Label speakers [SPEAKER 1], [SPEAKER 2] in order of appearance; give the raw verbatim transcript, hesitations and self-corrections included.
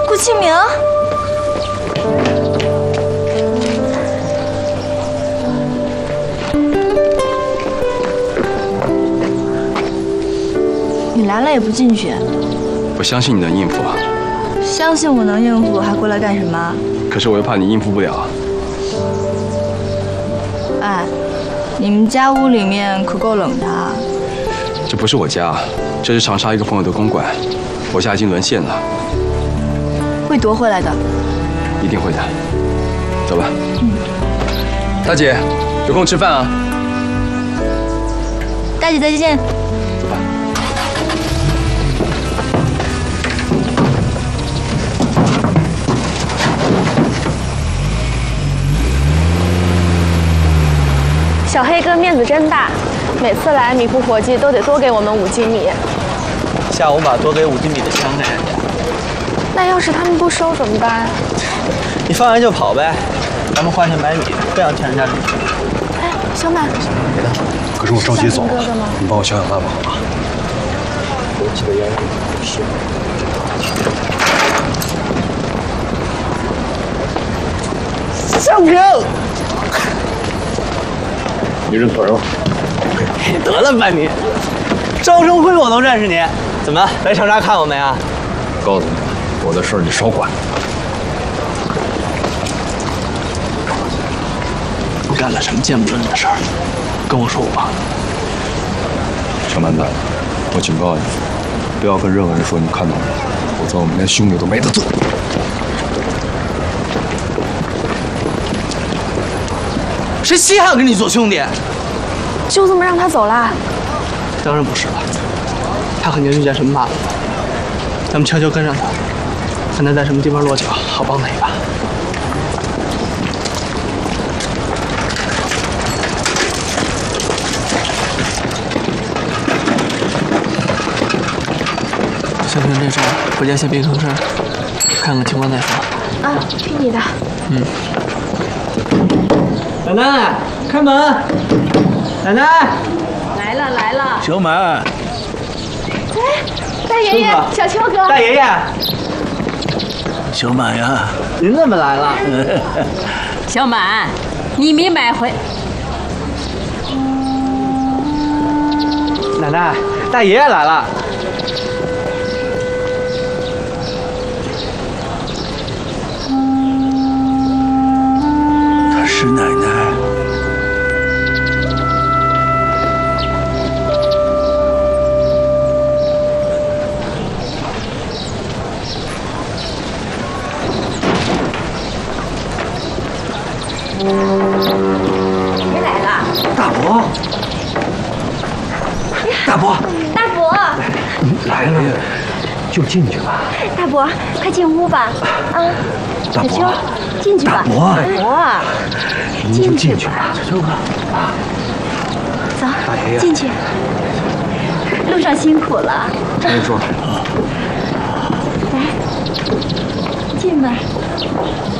[SPEAKER 1] 顾清明。你来了也不进去？
[SPEAKER 2] 我相信你能应付。
[SPEAKER 1] 相信我能应付，还过来干什么？
[SPEAKER 2] 可是我又怕你应付不了。
[SPEAKER 1] 哎，你们家屋里面可够冷的啊。
[SPEAKER 2] 这不是我家，这是长沙一个朋友的公馆，我家已经沦陷了。
[SPEAKER 1] 会夺回来的。
[SPEAKER 2] 一定会的。走吧。嗯。大姐，有空吃饭啊。
[SPEAKER 1] 大姐再见。
[SPEAKER 2] 走吧。
[SPEAKER 3] 小黑哥面子真大，每次来米铺伙计都得多给我们五斤米。
[SPEAKER 4] 下午把多给五斤米的枪给人家。
[SPEAKER 3] 那要是他们不收怎么办？
[SPEAKER 4] 你放完就跑呗，咱们花钱买米，不想欠人家米。
[SPEAKER 3] 哎，小满，
[SPEAKER 5] 别的，可是我着急走了，你帮我想想办法好吗？我记得烟是。
[SPEAKER 4] 上平。
[SPEAKER 5] 你认本吗？
[SPEAKER 4] 得了吧你，招生会我都认识你，怎么来长沙看我没啊？
[SPEAKER 5] 告诉你，我的事儿你少管。
[SPEAKER 4] 你干了什么见不得人的事儿？跟我说吧。
[SPEAKER 5] 小满蛋，我警告你，不要跟任何人说你看到我，否则我们连兄弟都没得做。
[SPEAKER 4] 谁稀罕跟你做兄弟？
[SPEAKER 3] 就这么让他走啦？
[SPEAKER 4] 当然不是了，他肯定遇见什么麻烦了，咱们悄悄跟上他，看他在什么地方落脚，好帮他一把。小平，这事儿回家先别吭声，看看情况再说。
[SPEAKER 3] 啊，听你的。
[SPEAKER 4] 嗯。奶奶，开门！奶奶，
[SPEAKER 6] 来了来了。
[SPEAKER 4] 小满。
[SPEAKER 3] 哎，大爷爷，小秋哥。
[SPEAKER 4] 大爷爷。小满呀，您怎么来了？
[SPEAKER 6] 小满，你米买回。
[SPEAKER 4] 奶奶，大爷爷来了。
[SPEAKER 7] 她是奶奶。
[SPEAKER 6] 谁来了？
[SPEAKER 7] 大伯，大伯，
[SPEAKER 3] 大伯，
[SPEAKER 7] 来了，就进去吧。
[SPEAKER 3] 大伯，快进屋吧。啊，
[SPEAKER 7] 大伯，
[SPEAKER 3] 小秋，进去吧。
[SPEAKER 7] 大伯，
[SPEAKER 3] 大伯，
[SPEAKER 7] 您就进去吧。
[SPEAKER 3] 小秋哥，走，大爷爷，进去。路上辛苦了。
[SPEAKER 5] 没错。
[SPEAKER 3] 来，进吧。